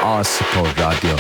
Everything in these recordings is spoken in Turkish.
A-Spor Radyo.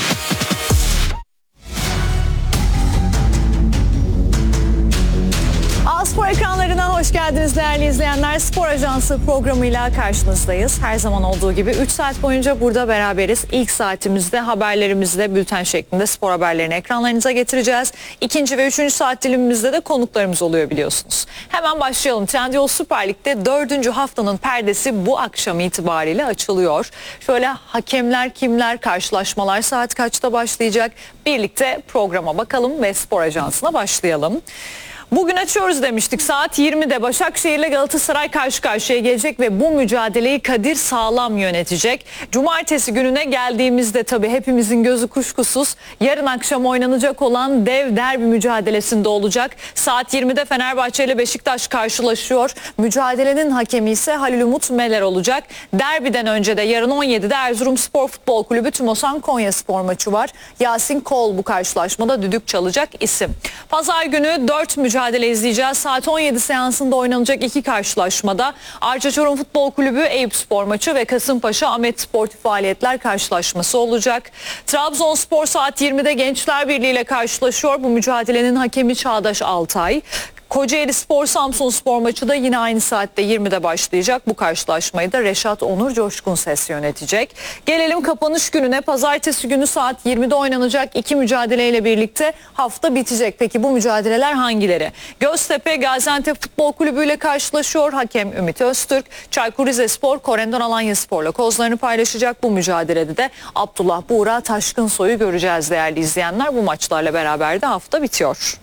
A-Spor ekranlarına hoş geldiniz değerli izleyenler. Spor Ajansı programıyla karşınızdayız. Her zaman olduğu gibi 3 saat boyunca burada beraberiz. İlk saatimizde haberlerimizle bülten şeklinde spor haberlerini ekranlarınıza getireceğiz. İkinci ve üçüncü saat dilimimizde de konuklarımız oluyor biliyorsunuz. Hemen başlayalım. Trendyol Süper Lig'de 4. haftanın perdesi bu akşam itibariyle açılıyor. Şöyle hakemler kimler, karşılaşmalar saat kaçta başlayacak? Birlikte programa bakalım ve Spor Ajansı'na başlayalım. Bugün açıyoruz demiştik. Saat 20'de Başakşehir ile Galatasaray karşı karşıya gelecek ve bu mücadeleyi Kadir Sağlam yönetecek. Cumartesi gününe geldiğimizde tabii hepimizin gözü kuşkusuz yarın akşam oynanacak olan dev derbi mücadelesinde olacak. Saat 20'de Fenerbahçe ile Beşiktaş karşılaşıyor. Mücadelenin hakemi ise Halil Umut Meler olacak. Derbiden önce de yarın 17'de Erzurumspor Futbol Kulübü Tümosan Konyaspor maçı var. Yasin Kol bu karşılaşmada düdük çalacak isim. Pazar günü 4 mücadele izleyeceğiz. Saat 17 seansında oynanacak iki karşılaşmada Arça Çorum Futbol Kulübü Eyüpspor maçı ve Kasımpaşa Ahmet Sportif Faaliyetler karşılaşması olacak. Trabzonspor saat 20'de Gençler Birliği ile karşılaşıyor. Bu mücadelenin hakemi Çağdaş Altay. Kocaeli Spor Samsun Spor maçı da yine aynı saatte 20'de başlayacak. Bu karşılaşmayı da Reşat Onur Coşkun Ses yönetecek. Gelelim kapanış gününe. Pazartesi günü saat 20'de oynanacak iki mücadeleyle birlikte hafta bitecek. Peki bu mücadeleler hangileri? Göztepe Gaziantep Futbol Kulübü ile karşılaşıyor. Hakem Ümit Öztürk. Çaykur Rizespor Korendon Alanyaspor'la kozlarını paylaşacak. Bu mücadelede de Abdullah Buğra Taşkınsoy'u göreceğiz değerli izleyenler. Bu maçlarla beraber de hafta bitiyor.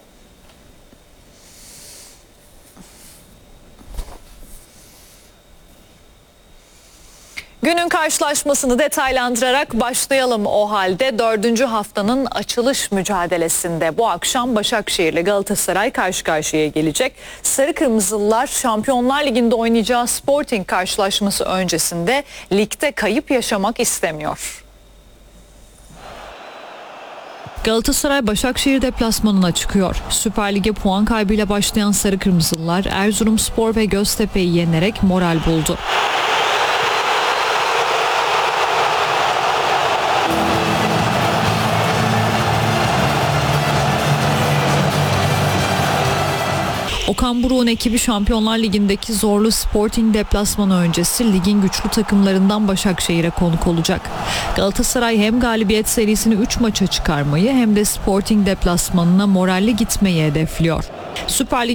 Günün karşılaşmasını detaylandırarak başlayalım o halde. 4. haftanın açılış mücadelesinde bu akşam Başakşehir ile Galatasaray karşı karşıya gelecek. Sarı Kırmızılılar Şampiyonlar Ligi'nde oynayacağı Sporting karşılaşması öncesinde ligde kayıp yaşamak istemiyor. Galatasaray Başakşehir deplasmanına çıkıyor. Süper Lig'e puan kaybıyla başlayan Sarı Kırmızılılar Erzurumspor ve Göztepe'yi yenerek moral buldu. Okan Buruk'un ekibi Şampiyonlar Ligi'ndeki zorlu Sporting deplasmanı öncesi ligin güçlü takımlarından Başakşehir'e konuk olacak. Galatasaray hem galibiyet serisini 3 maça çıkarmayı hem de Sporting deplasmanına moralli gitmeyi hedefliyor. Süper Lig